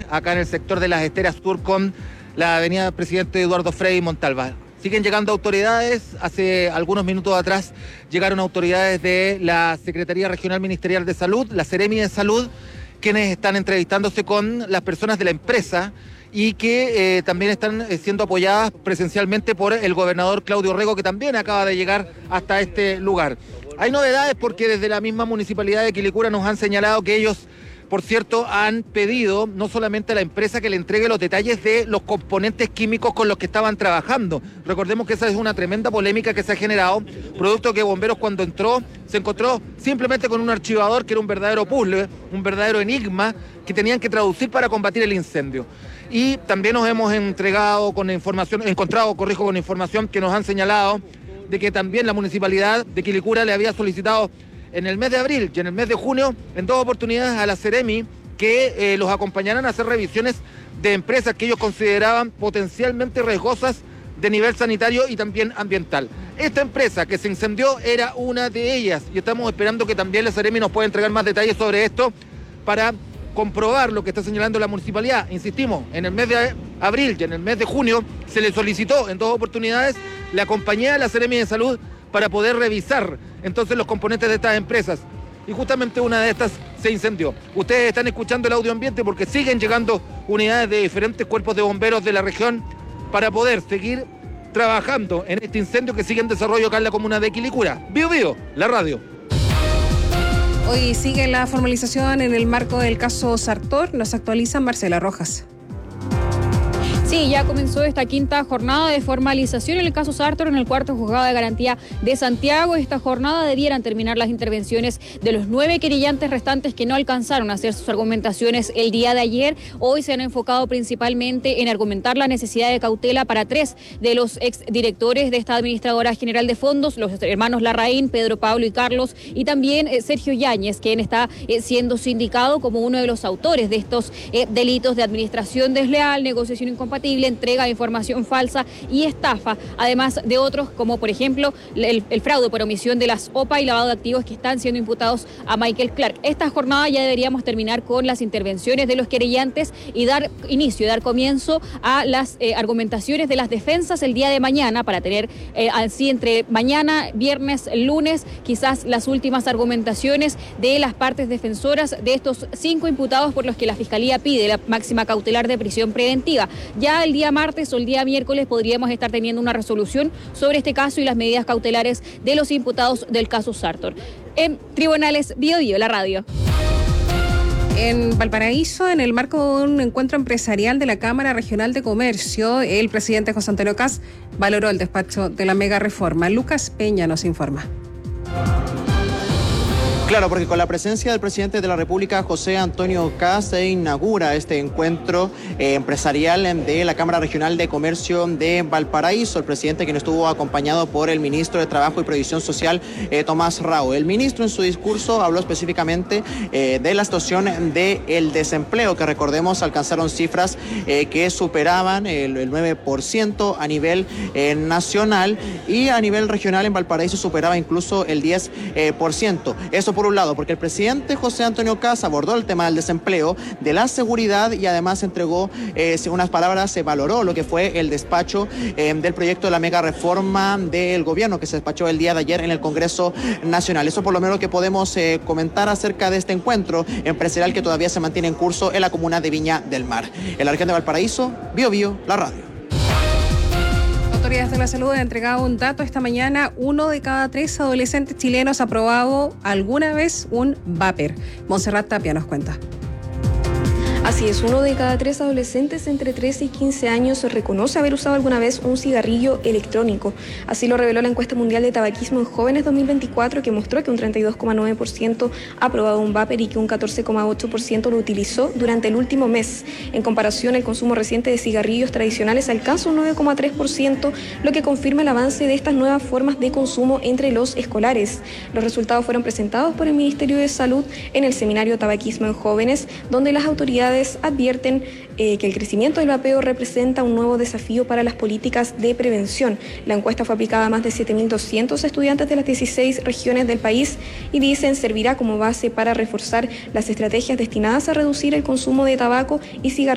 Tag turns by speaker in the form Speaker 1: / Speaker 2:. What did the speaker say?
Speaker 1: acá en el sector de las Esteras Sur con la avenida Presidente Eduardo Frei Montalva. Siguen llegando autoridades. Hace algunos minutos atrás llegaron autoridades de la Secretaría Regional Ministerial de Salud, la Seremi de Salud, quienes están entrevistándose con las personas de la empresa y que también están siendo apoyadas presencialmente por el gobernador Claudio Rego, que también acaba de llegar hasta este lugar. Hay novedades porque desde la misma municipalidad de Quilicura nos han señalado que ellos, por cierto, han pedido no solamente a la empresa que le entregue los detalles de los componentes químicos con los que estaban trabajando. Recordemos que esa es una tremenda polémica que se ha generado, producto que Bomberos cuando entró se encontró simplemente con un archivador que era un verdadero puzzle, un verdadero enigma que tenían que traducir para combatir el incendio. Y también nos hemos encontrado con información que nos han señalado de que también la municipalidad de Quilicura le había solicitado en el mes de abril y en el mes de junio, en 2 oportunidades, a la Seremi que los acompañaran a hacer revisiones de empresas que ellos consideraban potencialmente riesgosas de nivel sanitario y también ambiental. Esta empresa que se incendió era una de ellas y estamos esperando que también la Seremi nos pueda entregar más detalles sobre esto para comprobar lo que está señalando la municipalidad. Insistimos, en el mes de abril y en el mes de junio se le solicitó en 2 oportunidades la compañía de la Seremi de Salud para poder revisar entonces los componentes de estas empresas. Y justamente una de estas se incendió. Ustedes están escuchando el audio ambiente porque siguen llegando unidades de diferentes cuerpos de bomberos de la región para poder seguir trabajando en este incendio que sigue en desarrollo acá en la comuna de Quilicura. Bio Bio, la radio.
Speaker 2: Hoy sigue la formalización en el marco del caso Sartor. Nos actualiza Marcela Rojas.
Speaker 3: Sí, ya comenzó esta quinta jornada de formalización en el caso Sartor en el cuarto juzgado de garantía de Santiago. Esta jornada debieran terminar las intervenciones de los 9 querellantes restantes que no alcanzaron a hacer sus argumentaciones el día de ayer. Hoy se han enfocado principalmente en argumentar la necesidad de cautela para 3 de los exdirectores de esta administradora general de fondos, los hermanos Larraín, Pedro Pablo y Carlos, y también Sergio Yáñez, quien está siendo sindicado como uno de los autores de estos delitos de administración desleal, negociación incompatible, entrega de información falsa y estafa, además de otros como por ejemplo el fraude por omisión de las OPA y lavado de activos que están siendo imputados a Michael Clark. Esta jornada ya deberíamos terminar con las intervenciones de los querellantes y dar comienzo a las argumentaciones de las defensas el día de mañana para tener así entre mañana, viernes, lunes, quizás las últimas argumentaciones de las partes defensoras de estos 5 imputados por los que la Fiscalía pide la máxima cautelar de prisión preventiva. Ya el día martes o el día miércoles podríamos estar teniendo una resolución sobre este caso y las medidas cautelares de los imputados del caso Sartor. En Tribunales Bio Bio, la radio.
Speaker 2: En Valparaíso, en el marco de un encuentro empresarial de la Cámara Regional de Comercio, el presidente José Antonio Kast valoró el despacho de la mega reforma. Lucas Peña nos informa.
Speaker 4: Claro, porque con la presencia del presidente de la República, José Antonio Kast, se inaugura este encuentro empresarial de la Cámara Regional de Comercio de Valparaíso. El presidente, quien estuvo acompañado por el ministro de Trabajo y Previsión Social, Tomás Rao. El ministro en su discurso habló específicamente de la situación del desempleo, que recordemos alcanzaron cifras que superaban el 9% a nivel nacional y a nivel regional en Valparaíso superaba incluso el 10%. Eso por un lado, porque el presidente José Antonio Kast abordó el tema del desempleo, de la seguridad y además entregó unas palabras, se valoró lo que fue el despacho del proyecto de la mega reforma del gobierno que se despachó el día de ayer en el Congreso Nacional. Eso por lo menos lo que podemos comentar acerca de este encuentro empresarial que todavía se mantiene en curso en la comuna de Viña del Mar. En la región de Valparaíso, Bio Bio, la radio.
Speaker 2: Autoridades de la salud han entregado un dato esta mañana. 1 de cada 3 adolescentes chilenos ha probado alguna vez un vapor. Montserrat Tapia nos cuenta.
Speaker 5: Así es, 1 de cada 3 adolescentes entre 13 y 15 años reconoce haber usado alguna vez un cigarrillo electrónico. Así lo reveló la encuesta mundial de tabaquismo en jóvenes 2024, que mostró que un 32,9% ha probado un vapor y que un 14,8% lo utilizó durante el último mes. En comparación, el consumo reciente de cigarrillos tradicionales alcanza un 9,3%, lo que confirma el avance de estas nuevas formas de consumo entre los escolares. Los resultados fueron presentados por el Ministerio de Salud en el seminario Tabaquismo en Jóvenes, donde las autoridades advierten que el crecimiento del vapeo representa un nuevo desafío para las políticas de prevención. La encuesta fue aplicada a más de 7.200 estudiantes de las 16 regiones del país y dicen servirá como base para reforzar las estrategias destinadas a reducir el consumo de tabaco y cigarrillos